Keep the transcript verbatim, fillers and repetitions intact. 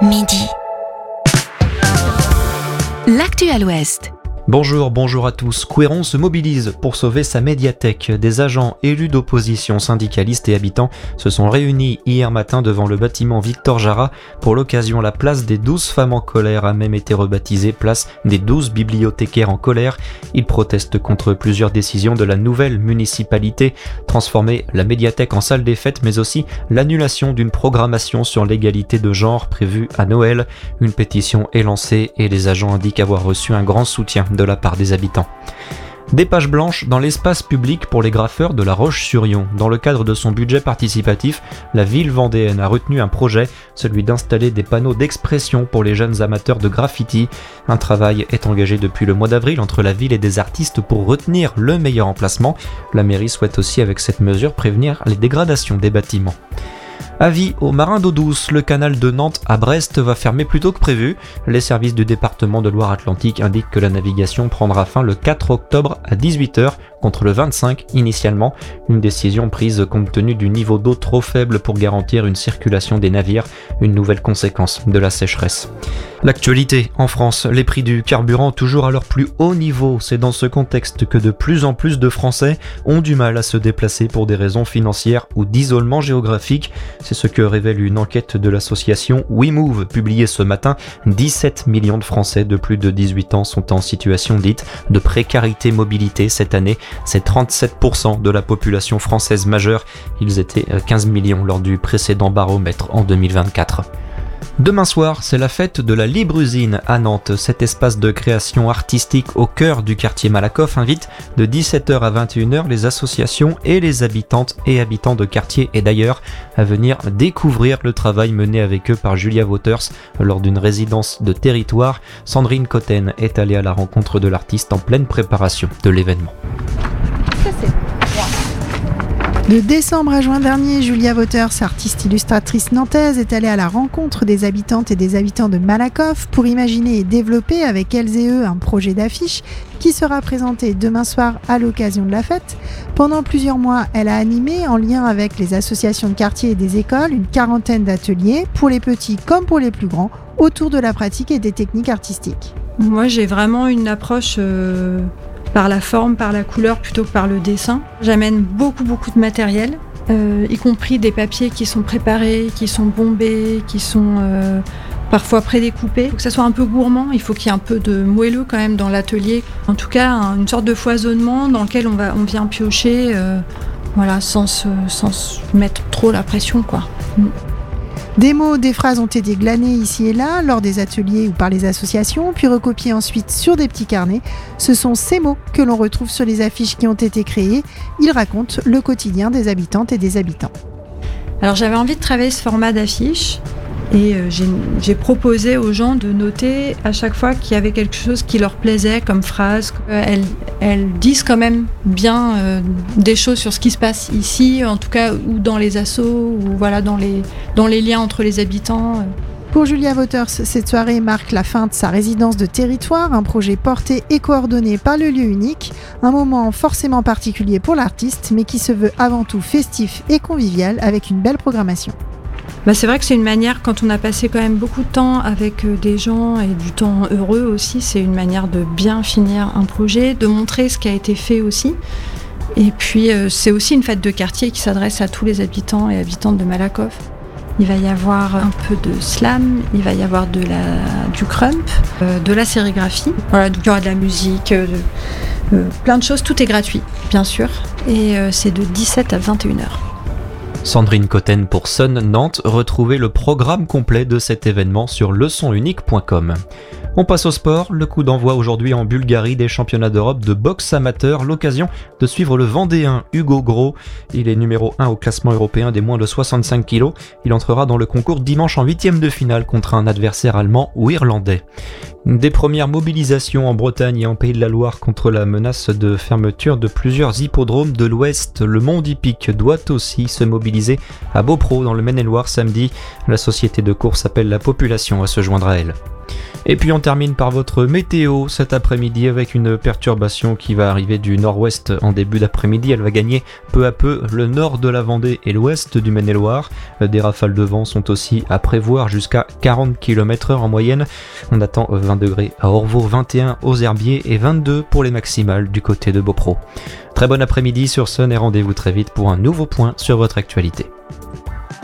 midi. L'actu à l'Ouest. Bonjour, bonjour à tous. Couëron se mobilise pour sauver sa médiathèque. Des agents élus d'opposition, syndicalistes et habitants se sont réunis hier matin devant le bâtiment Victor Jara. Pour l'occasion, la place des douze femmes en colère a même été rebaptisée place des douze bibliothécaires en colère. Ils protestent contre plusieurs décisions de la nouvelle municipalité, transformer la médiathèque en salle des fêtes, mais aussi l'annulation d'une programmation sur l'égalité de genre prévue à Noël. Une pétition est lancée et les agents indiquent avoir reçu un grand soutien de la part des habitants. Des pages blanches dans l'espace public pour les graffeurs de La Roche-sur-Yon. Dans le cadre de son budget participatif, la ville vendéenne a retenu un projet, celui d'installer des panneaux d'expression pour les jeunes amateurs de graffiti. Un travail est engagé depuis le mois d'avril entre la ville et des artistes pour retenir le meilleur emplacement. La mairie souhaite aussi avec cette mesure prévenir les dégradations des bâtiments. Avis aux marins d'eau douce, le canal de Nantes à Brest va fermer plus tôt que prévu. Les services du département de Loire-Atlantique indiquent que la navigation prendra fin le quatre octobre à dix-huit heures contre le vingt-cinq initialement. Une décision prise compte tenu du niveau d'eau trop faible pour garantir une circulation des navires, une nouvelle conséquence de la sécheresse. L'actualité en France, les prix du carburant toujours à leur plus haut niveau. C'est dans ce contexte que de plus en plus de Français ont du mal à se déplacer pour des raisons financières ou d'isolement géographique. C'est ce que révèle une enquête de l'association WeMove publiée ce matin. dix-sept millions de Français de plus de dix-huit ans sont en situation dite de précarité mobilité cette année. C'est trente-sept pour cent de la population française majeure. Ils étaient quinze millions lors du précédent baromètre en deux mille vingt-quatre. Demain soir, c'est la fête de la Libre Usine à Nantes. Cet espace de création artistique au cœur du quartier Malakoff invite de dix-sept heures à vingt et une heures les associations et les habitantes et habitants de quartier et d'ailleurs à venir découvrir le travail mené avec eux par Julia Wouters lors d'une résidence de territoire. Sandrine Cotten est allée à la rencontre de l'artiste en pleine préparation de l'événement. Ça, c'est... De décembre à juin dernier, Julia Wouters, artiste illustratrice nantaise, est allée à la rencontre des habitantes et des habitants de Malakoff pour imaginer et développer avec elles et eux un projet d'affiche qui sera présenté demain soir à l'occasion de la fête. Pendant plusieurs mois, elle a animé, en lien avec les associations de quartier et des écoles, une quarantaine d'ateliers, pour les petits comme pour les plus grands, autour de la pratique et des techniques artistiques. Moi, j'ai vraiment une approche... Euh... par la forme, par la couleur, plutôt que par le dessin. J'amène beaucoup, beaucoup de matériel, euh, y compris des papiers qui sont préparés, qui sont bombés, qui sont euh, parfois prédécoupés. Il faut que ça soit un peu gourmand, il faut qu'il y ait un peu de moelleux quand même dans l'atelier. En tout cas, un, une sorte de foisonnement dans lequel on, va, on vient piocher, euh, voilà, sans, se, sans se mettre trop la pression, quoi. Mm. Des mots, des phrases ont été glanés ici et là, lors des ateliers ou par les associations, puis recopiés ensuite sur des petits carnets. Ce sont ces mots que l'on retrouve sur les affiches qui ont été créées. Ils racontent le quotidien des habitantes et des habitants. Alors j'avais envie de travailler ce format d'affiche et euh, j'ai, j'ai proposé aux gens de noter à chaque fois qu'il y avait quelque chose qui leur plaisait comme phrase. Euh, elles, elles disent quand même bien euh, des choses sur ce qui se passe ici, en tout cas, ou dans les assos, ou voilà, dans les, dans les liens entre les habitants. Pour Julia Wouters, cette soirée marque la fin de sa résidence de territoire, un projet porté et coordonné par le lieu unique, un moment forcément particulier pour l'artiste, mais qui se veut avant tout festif et convivial avec une belle programmation. Bah c'est vrai que c'est une manière, quand on a passé quand même beaucoup de temps avec des gens et du temps heureux aussi, c'est une manière de bien finir un projet, de montrer ce qui a été fait aussi. Et puis euh, c'est aussi une fête de quartier qui s'adresse à tous les habitants et habitantes de Malakoff. Il va y avoir un peu de slam, il va y avoir de la, du crump, euh, de la sérigraphie. Voilà, donc il y aura de la musique, euh, de, euh, plein de choses. Tout est gratuit, bien sûr. Et euh, c'est de dix-sept à vingt et une heures. Sandrine Cotten pour Sun Nantes. Retrouvez le programme complet de cet événement sur leçon unique point com. On passe au sport, le coup d'envoi aujourd'hui en Bulgarie des championnats d'Europe de boxe amateur, l'occasion de suivre le Vendéen Hugo Gros. Il est numéro un au classement européen des moins de soixante-cinq kilos. Il entrera dans le concours dimanche en huitième de finale contre un adversaire allemand ou irlandais. Des premières mobilisations en Bretagne et en Pays de la Loire contre la menace de fermeture de plusieurs hippodromes de l'Ouest. Le monde hippique doit aussi se mobiliser à Beaupro dans le Maine-et-Loire samedi. La société de course appelle la population à se joindre à elle. Et puis on termine par votre météo cet après-midi avec une perturbation qui va arriver du nord-ouest en début d'après-midi. Elle va gagner peu à peu le nord de la Vendée et l'ouest du Maine-et-Loire. Des rafales de vent sont aussi à prévoir jusqu'à quarante kilomètres heure en moyenne. On attend vingt degrés à Orvault, vingt et un aux Herbiers et vingt-deux pour les maximales du côté de Beaupro. Très bon après-midi sur Sun et rendez-vous très vite pour un nouveau point sur votre actualité.